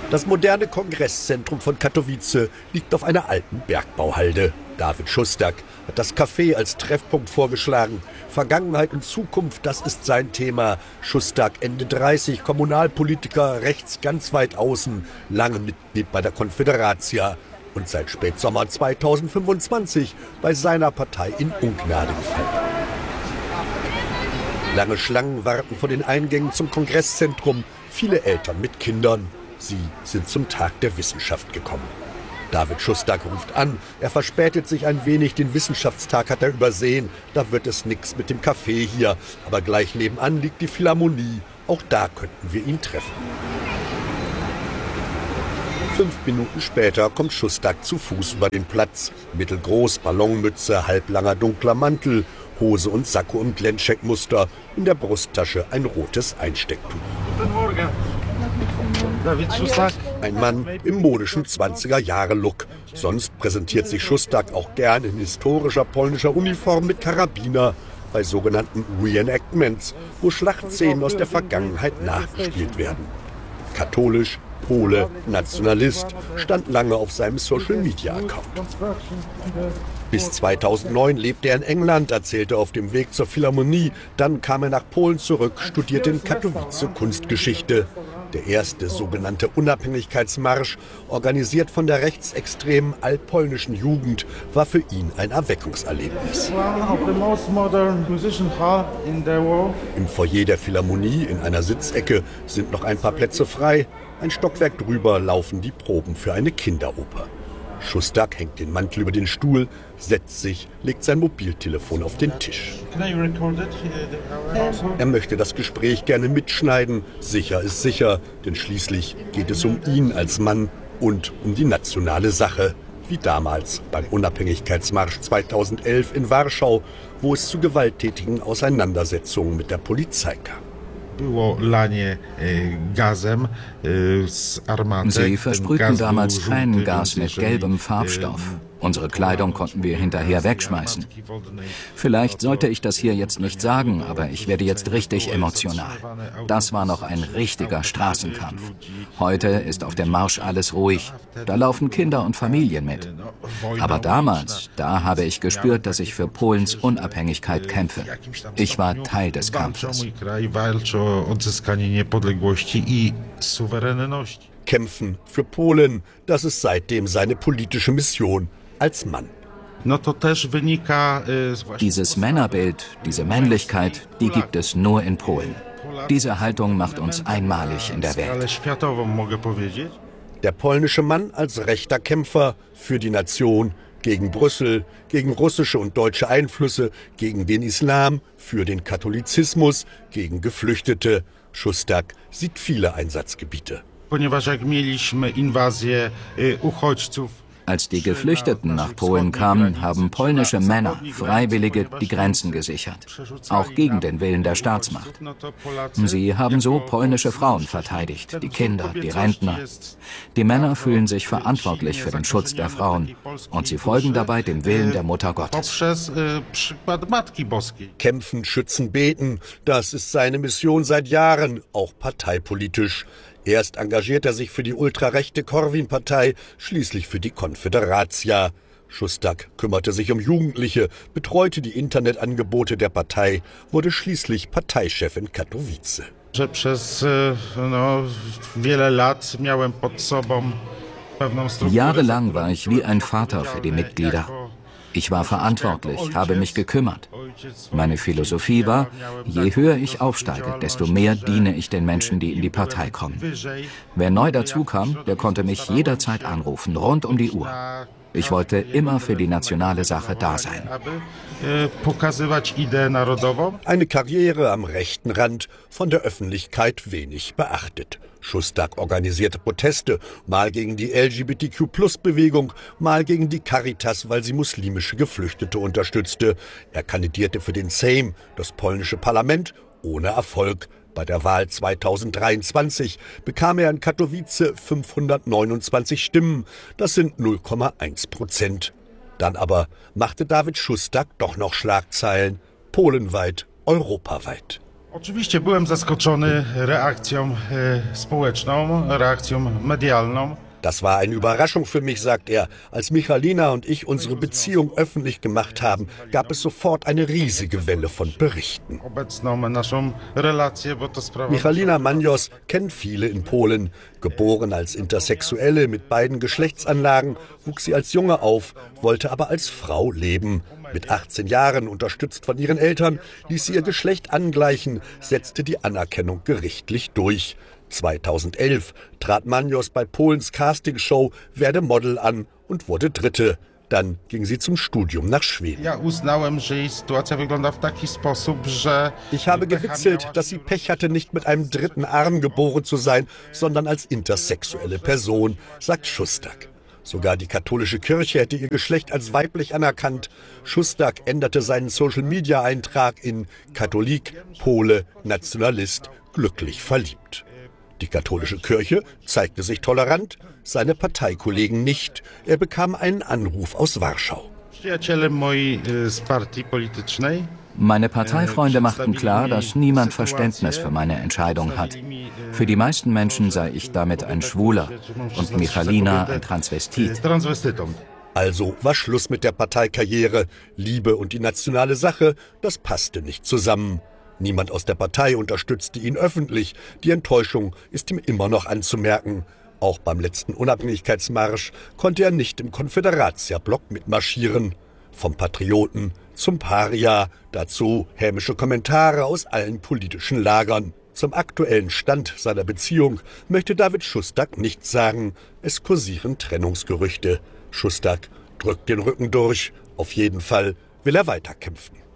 Das moderne Kongresszentrum von Katowice liegt auf einer alten Bergbauhalde. David Szustak hat das Café als Treffpunkt vorgeschlagen. Vergangenheit und Zukunft, das ist sein Thema. Szustak, Ende 30, Kommunalpolitiker, rechts ganz weit außen, lange Mitglied bei der Konfederacja und seit Spätsommer 2025 bei seiner Partei in Ungnade gefallen. Lange Schlangen warten vor den Eingängen zum Kongresszentrum, viele Eltern mit Kindern. Sie sind zum Tag der Wissenschaft gekommen. David Szustak ruft an, er verspätet sich ein wenig, den Wissenschaftstag hat er übersehen. Da wird es nix mit dem Café hier, aber gleich nebenan liegt die Philharmonie. Auch da könnten wir ihn treffen. 5 Minuten später kommt Szustak zu Fuß über den Platz. Mittelgroß, Ballonmütze, halblanger dunkler Mantel, Hose und Sakko im Glenncheck-Muster, in der Brusttasche ein rotes Einstecktuch. Guten Morgen. David Szustak. Ein Mann im modischen 20er-Jahre-Look. Sonst präsentiert sich Szustak auch gern in historischer polnischer Uniform mit Karabiner bei sogenannten Reenactments, wo Schlachtszenen aus der Vergangenheit nachgespielt werden. Katholisch, Pole, Nationalist, stand lange auf seinem Social-Media-Account. Bis 2009 lebte er in England, erzählte auf dem Weg zur Philharmonie. Dann kam er nach Polen zurück, studierte in Katowice Kunstgeschichte. Der erste sogenannte Unabhängigkeitsmarsch, organisiert von der rechtsextremen altpolnischen Jugend, war für ihn ein Erweckungserlebnis. Im Foyer der Philharmonie, in einer Sitzecke, sind noch ein paar Plätze frei. Ein Stockwerk drüber laufen die Proben für eine Kinderoper. Szustak hängt den Mantel über den Stuhl, setzt sich, legt sein Mobiltelefon auf den Tisch. Er möchte das Gespräch gerne mitschneiden. Sicher ist sicher, denn schließlich geht es um ihn als Mann und um die nationale Sache. Wie damals beim Unabhängigkeitsmarsch 2011 in Warschau, wo es zu gewalttätigen Auseinandersetzungen mit der Polizei kam. Sie versprühten damals Tränengas mit gelbem Farbstoff. Unsere Kleidung konnten wir hinterher wegschmeißen. Vielleicht sollte ich das hier jetzt nicht sagen, aber ich werde jetzt richtig emotional. Das war noch ein richtiger Straßenkampf. Heute ist auf dem Marsch alles ruhig. Da laufen Kinder und Familien mit. Aber damals, da habe ich gespürt, dass ich für Polens Unabhängigkeit kämpfe. Ich war Teil des Kampfes. Kämpfen für Polen, das ist seitdem seine politische Mission als Mann. Dieses Männerbild, diese Männlichkeit, die gibt es nur in Polen. Diese Haltung macht uns einmalig in der Welt. Der polnische Mann als rechter Kämpfer für die Nation, gegen Brüssel, gegen russische und deutsche Einflüsse, gegen den Islam, für den Katholizismus, gegen Geflüchtete. Szustak sieht viele Einsatzgebiete. Als die Geflüchteten nach Polen kamen, haben polnische Männer, Freiwillige, die Grenzen gesichert. Auch gegen den Willen der Staatsmacht. Sie haben so polnische Frauen verteidigt, die Kinder, die Rentner. Die Männer fühlen sich verantwortlich für den Schutz der Frauen. Und sie folgen dabei dem Willen der Mutter Gottes. Kämpfen, schützen, beten, das ist seine Mission seit Jahren, auch parteipolitisch. Erst engagiert er sich für die ultrarechte Korwin-Partei, schließlich für die Konfederacja. Szustak kümmerte sich um Jugendliche, betreute die Internetangebote der Partei, wurde schließlich Parteichef in Katowice. Jahrelang war ich wie ein Vater für die Mitglieder. Ich war verantwortlich, habe mich gekümmert. Meine Philosophie war, je höher ich aufsteige, desto mehr diene ich den Menschen, die in die Partei kommen. Wer neu dazukam, der konnte mich jederzeit anrufen, rund um die Uhr. Ich wollte immer für die nationale Sache da sein. Eine Karriere am rechten Rand, von der Öffentlichkeit wenig beachtet. Szustak organisierte Proteste, mal gegen die LGBTQ-Plus-Bewegung, mal gegen die Caritas, weil sie muslimische Geflüchtete unterstützte. Er kandidierte für den Sejm, das polnische Parlament, ohne Erfolg. Bei der Wahl 2023 bekam er in Katowice 529 Stimmen. Das sind 0,1%. Dann aber machte David Szustak doch noch Schlagzeilen, polenweit, europaweit. Oczywiście byłem zaskoczony reakcją społeczną, reakcją medialną. Das war eine Überraschung für mich, sagt er. Als Michalina und ich unsere Beziehung öffentlich gemacht haben, gab es sofort eine riesige Welle von Berichten. Michalina Manios kennen viele in Polen. Geboren als Intersexuelle mit beiden Geschlechtsanlagen, wuchs sie als Junge auf, wollte aber als Frau leben. Mit 18 Jahren, unterstützt von ihren Eltern, ließ sie ihr Geschlecht angleichen, setzte die Anerkennung gerichtlich durch. 2011 trat Manios bei Polens Castingshow Werde Model an und wurde Dritte. Dann ging sie zum Studium nach Schweden. Ich habe gewitzelt, dass sie Pech hatte, nicht mit einem dritten Arm geboren zu sein, sondern als intersexuelle Person, sagt Šustak. Sogar die katholische Kirche hätte ihr Geschlecht als weiblich anerkannt. Šustak änderte seinen Social-Media-Eintrag in Katholik, Pole, Nationalist, glücklich verliebt. Die katholische Kirche zeigte sich tolerant, seine Parteikollegen nicht. Er bekam einen Anruf aus Warschau. Meine Parteifreunde machten klar, dass niemand Verständnis für meine Entscheidung hat. Für die meisten Menschen sei ich damit ein Schwuler und Michalina ein Transvestit. Also war Schluss mit der Parteikarriere. Liebe und die nationale Sache, das passte nicht zusammen. Niemand aus der Partei unterstützte ihn öffentlich. Die Enttäuschung ist ihm immer noch anzumerken. Auch beim letzten Unabhängigkeitsmarsch konnte er nicht im Konföderatia-Block mitmarschieren. Vom Patrioten zum Paria, dazu hämische Kommentare aus allen politischen Lagern. Zum aktuellen Stand seiner Beziehung möchte David Šustak nichts sagen. Es kursieren Trennungsgerüchte. Šustak drückt den Rücken durch. Auf jeden Fall will er weiterkämpfen.